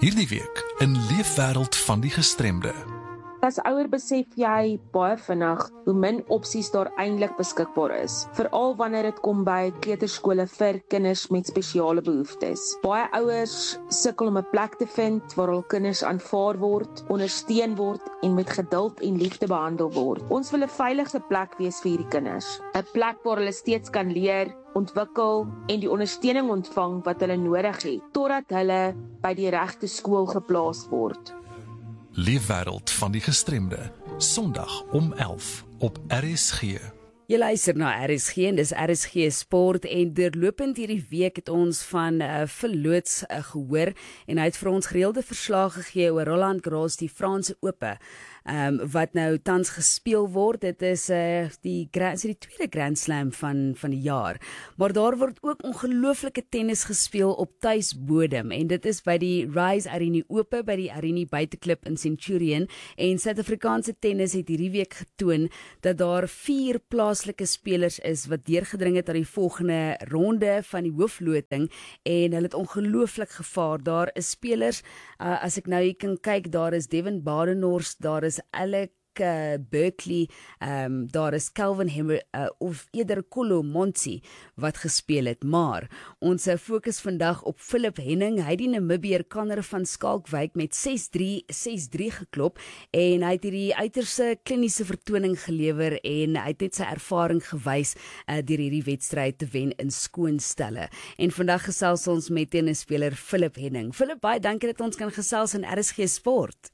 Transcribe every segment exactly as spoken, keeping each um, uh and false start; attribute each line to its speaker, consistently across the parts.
Speaker 1: Hierdie week in Leefwêreld van die Gestremde.
Speaker 2: As ouer besef jy baie vinnig hoe min opsies daar eintlik beskikbaar is, veral wanneer dit kom by kleuterskole vir kinders met spesiale behoeftes. Baie ouers sukkel om 'n plek te vind waar hul kinders aanvaar word, ondersteun word en met geduld en liefde behandel word. Ons wil 'n veilige plek wees vir hierdie kinders, 'n plek waar hulle steeds kan leer, ontwikkel en die ondersteuning ontvang wat hulle nodig het, totdat hulle by die regte skool geplaas word.
Speaker 1: Leefwêreld van die Gestremde, Sondag om elf op R S G.
Speaker 3: Jy luister na R S G en dis R S G Sport en deurlopend hierdie week het ons van uh, verloots uh, gehoor en hy het vir ons gereelde verslae gegee oor Roland Garros, die Franse Ope. Um, wat nou tans gespeel word. Dit is uh, die, is die tweede Grand Slam van, van die jaar. Maar daar word ook ongelooflike tennis gespeel op tuisbodem en dit is by die Rise Arena Ope by die Arena Buiteklip in Centurion en Suid-Afrikaanse tennis het hierdie week getoon dat daar vier plaaslike spelers is wat deurgedring het aan die volgende ronde van die hoofloting en hulle het ongelooflik gevaar. Daar is spelers, uh, as ek nou hier kan kyk, daar is Devin Badenhorst, daar is Alec uh, Berkeley, um, daar is Calvin Hemmer, uh, of eerder Kolo Monsi wat gespeel het, maar ons fokus vandag op Philip Henning. Hy het die Namibier Conor van Skalkwyk met ses drie ses drie geklop en hy het hierdie uiterse kliniese vertoning gelewer en hy het net sy ervaring gewys uh, deur hierdie wedstryd te wen in skoonstelle. En vandag gesels ons met tennisspeler Philip Henning. Philip, baie dankie dat ons kan gesels in R S G Sport.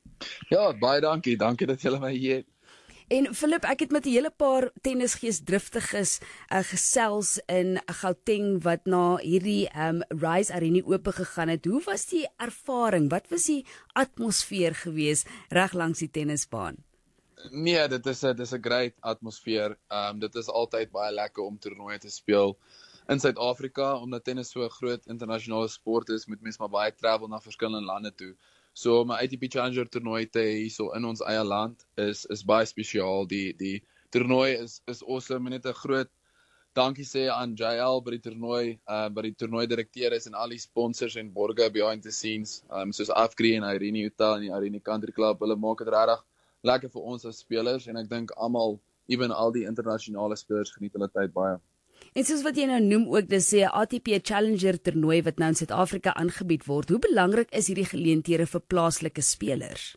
Speaker 4: Ja, baie dankie. Dankie dat julle my hier het.
Speaker 3: En Philip, ek het met 'n hele paar tennisgeesdriftiges uh, gesels in Gauteng wat na hierdie um, Rise Arena Ope gegaan het. Hoe was die ervaring? Wat was die atmosfeer gewees reg langs die tennisbaan?
Speaker 4: Nee, dit is 'n dis 'n great atmosfeer. Um, dit is altyd baie lekker om toernooie te speel in Suid-Afrika, omdat tennis so 'n groot internasionale sport is, moet mens maar baie travel na verskillende lande toe. So om 'n A T P Challenger toernooi te hê so in ons eie land is is baie spesiaal. Die die toernooi is is awesome. Net 'n groot dankie sê aan J L by die toernooi, uh, by die toernooi direkteurs en al die sponsors en borge behind the scenes, um, soos Afgri en Irene Hotel en die Irene Country Club. Hulle maak dit regtig lekker vir ons as spelers en ek dink almal, ewen al die internasionale spelers geniet hulle tyd baie.
Speaker 3: En soos wat jy nou noem ook, dis 'n A T P Challenger toernooi wat nou in Suid-Afrika aangebied word. Hoe belangrik is hierdie geleenthede vir plaaslike spelers?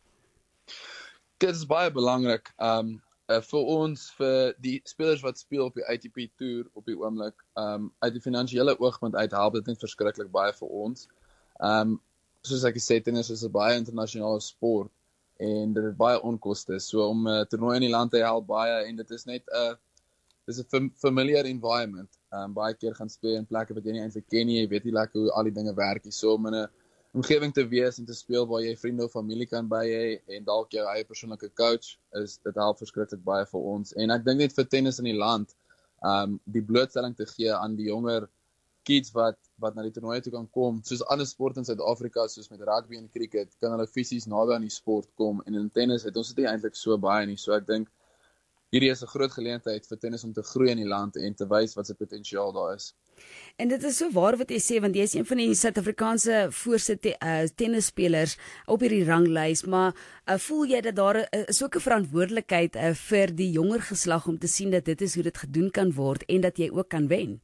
Speaker 4: Dit is baie belangrik. Um, uh, vir ons, vir die spelers wat speel op die A T P Tour op die oomblik, um, uit die finansiële oogpunt uit help dit net verskriklik baie vir ons. Um, soos ek gesê, tennis is 'n baie internasionale sport en dit het baie onkoste. So om 'n uh, toernooi in die land te help baie en dit is net 'n uh, Dis 'n familiar environment. Um, baie keer gaan speel in plekke wat jy nie eintlik ken nie, jy weet nie lekker hoe al die dinge werk nie. So om in 'n omgewing te wees en te speel waar jy vriende of familie kan by hê en dalk jou eie persoonlike coach, is dit help verskriklik baie vir ons. En ek dink net vir tennis in die land, um, die blootstelling te gee aan die jonger kids wat wat na die toernooie toe kan kom, soos ander sport in Suid-Afrika, soos met rugby en cricket, kan hulle fisies naby aan die sport kom en in tennis het ons dit nie eintlik so baie nie. So ek dink hierdie is 'n groot geleentheid vir tennis om te groei in die land en te wys wat se potensiaal daar is.
Speaker 3: En dit is so waar wat jy sê, want jy is een van die Suid-Afrikaanse voorste te, uh, tennisspelers op hierdie ranglys, maar uh, voel jy dat daar uh, is ook 'n verantwoordelikheid uh, vir die jonger geslag om te sien dat dit is hoe dit gedoen kan word en dat jy ook kan wen?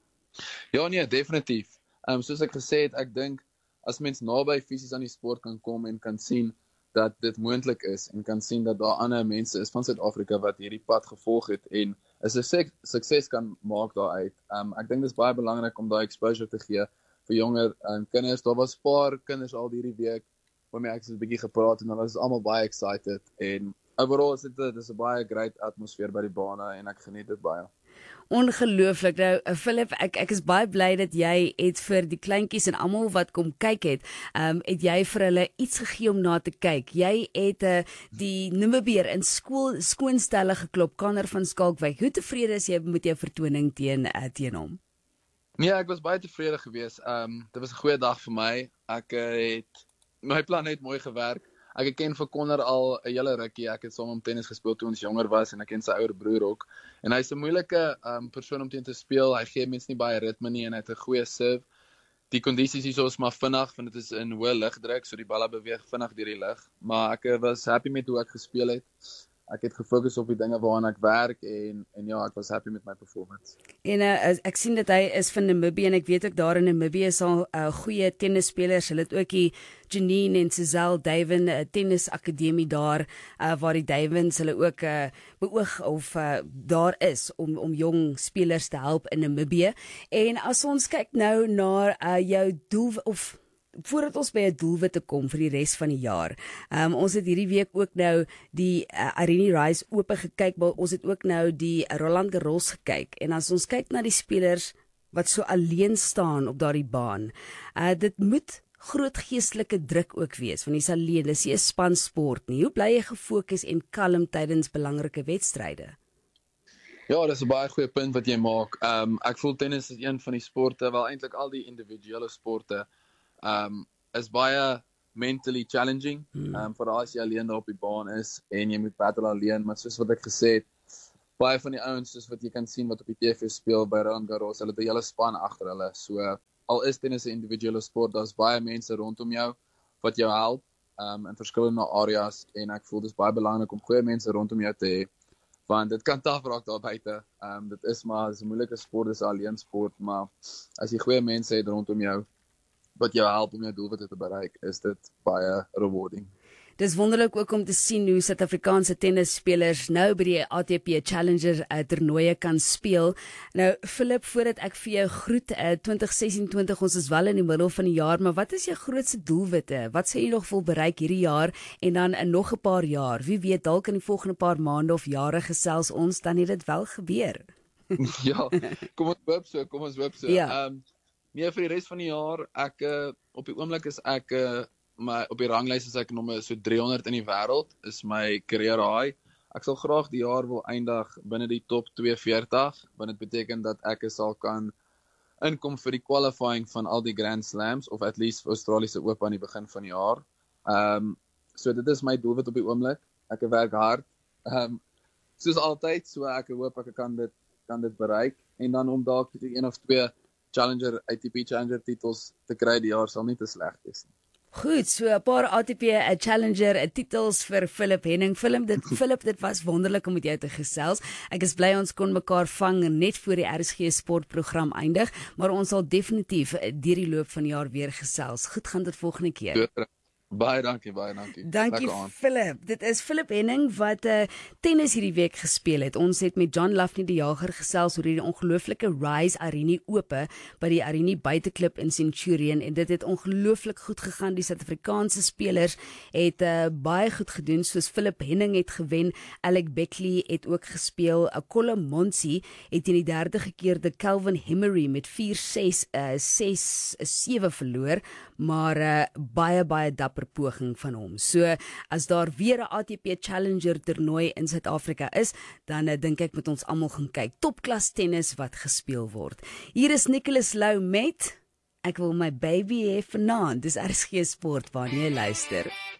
Speaker 4: Ja nee, definitief. Um, soos ek gesê het, ek dink as mens naby fisies aan die sport kan kom en kan sien dat dit moontlik is en kan sien dat daar ander mense is van Suid-Afrika wat hierdie pad gevolg het en 'n sukses, sukses kan maak daaruit. Um, ek dink dit is baie belangrik om daai exposure te gee vir jonger um, kinders. Daar was 'n paar kinders al hierdie week waarmee ek so 'n bietjie gepraat en hulle is almal baie excited en overall is dit 'n dis 'n baie great atmosfeer by die bane en ek geniet dit baie.
Speaker 3: Ongelooflik. Nou, Philip, ek ek is baie bly dat jy het vir die kleintjies en almal wat kom kyk het, um, het jy vir hulle iets gegee om na te kyk. Jy het uh, die Namibier in skool skoonstelle geklop, Conor van Skalkwyk. Hoe tevrede is jy met jou vertoning teen uh, teen hom?
Speaker 4: Nee, ek was baie tevrede geweest. Um, dit was 'n goeie dag vir my. Ek uh, het my plan het mooi gewerk. Ek ken vir Conor al 'n hele rukkie. Ek het saam met hom tennis gespeel toe ons jonger was en ek ken sy ouer broer ook. En hy's 'n moeilike um, persoon om teen te speel. Hy gee mense nie baie ritme nie en hy het 'n goeie serve. die kondisies hier is maar vinnig, want dit is in hoë lugdruk, so die balle beweeg vinnig deur die lug. Maar ek was happy met hoe ek gespeel het. Ek het gefokus op die dinge waaraan ek werk en en ja, ek was happy met my performance.
Speaker 3: En uh, ek sien dat hy is van Namibië en ek weet ook daar in Namibië is al uh, goeie tennisspelers. Hulle het ook die Janine en Suzelle Duven uh, tennisakademie daar uh, waar die Duvens hulle ook uh, beoog of uh, daar is om om jong spelers te help in Namibië. En as ons kyk nou na uh, jou doel of voordat ons by 'n doelwit te kom vir die res van die jaar. Um, ons het hierdie week ook nou die uh, Arini Rise oop gekyk, maar ons het ook nou die Roland Garros gekyk. En as ons kyk na die spelers wat so alleen staan op daardie baan, uh, dit moet groot geestelike druk ook wees, want dis alleen, dis nie 'n spansport nie. Hoe bly jy gefokus en kalm tydens belangrike wedstryde?
Speaker 4: Ja, dis 'n baie goeie punt wat jy maak. Um, ek voel tennis is een van die sporte, wel eintlik al die individuele sporte, Um, is baie mentally challenging, hmm. um, vooral as jy alleen daar op die baan is en jy moet battle alleen, maar soos wat ek gesê het, baie van die ouens soos wat jy kan sien wat op die T V speel by Roland Garros, hulle het 'n hele span agter hulle, so al is tennis 'n individuele sport, daar's baie mense rondom jou wat jou help um, in verskillende areas en ek voel dis baie belangrik om goeie mense rondom jou te hê, want dit kan taaf raak daar buite, um, dit is maar, dis 'n moeilike sport, dis 'n alleen sport, maar as jy goeie mense het rondom jou wat jou help om jou doelwitte te bereik, is dit baie rewarding.
Speaker 3: Dis wonderlik ook om te sien hoe Suid-Afrikaanse tennisspelers nou by die A T P Challenger uh, toernooie kan speel. Nou Philip, voordat ek vir jou groet, uh, twintig sesentwintig, ons is wel in die middel van die jaar, maar wat is jou grootste doelwitte? Wat sê jy nog wil bereik hierdie jaar en dan in nog 'n paar jaar? Wie weet, dalk in die volgende paar maande of jare gesels ons, dan het dit wel gebeur.
Speaker 4: Ja, kom ons hoop so, kom ons hoop so.
Speaker 3: Ja.
Speaker 4: Um, Nee, vir die res van die jaar, ek, uh, op die oomblik is ek, uh, my, op die ranglys is ek nommer so driehonderd in die wêreld, is my career high. Ek sal graag die jaar wil eindig binne die top twee veertig, want dit beteken dat ek sal kan inkom vir die qualifying van al die Grand Slams, of at least vir Australiese Ope aan die begin van die jaar. Um, so dit is my doelwit op die oomblik, ek werk hard, um, soos altyd, so ek hoop ek kan dit, kan dit bereik, en dan om dalk een of twee Challenger, A T P Challenger titels te kry die jaar sal nie te sleg wees nie.
Speaker 3: Goed, so 'n paar A T P a Challenger a titels vir Philip Henning. Philip, dit Philip, dit was wonderlik om met jou te gesels. Ek is bly ons kon mekaar vang net voor die R S G sportprogram eindig, maar ons sal definitief deur die loop van die jaar weer gesels. Goed gaan tot volgende keer.
Speaker 4: Doe, Baie dankie, baie dankie.
Speaker 3: Dankie Philip. Dit is Philip Henning wat uh, tennis hierdie week gespeel het. Ons het met John Lafney die Jager gesels oor hierdie ongelooflike Rise Arini Ope by die Arini Buiteklip in Centurion en dit het ongelooflik goed gegaan. Die Suid-Afrikaanse spelers het uh, baie goed gedoen, soos Philip Henning het gewen, Alec Beckley het ook gespeel, Akola Monsi het in die derde gekeerde Calvin Hemery met vier ses, ses sewe verloor, maar uh, baie baie dapper poging van hom. So, as daar weer 'n A T P Challenger toernooi in Suid-Afrika is, dan uh, dink ek moet ons almal gaan kyk. Topklas tennis wat gespeel word. Hier is Nicholas Lou met Ek wil my baby hê vanaand. Dis R S G Sport waarna jy luister.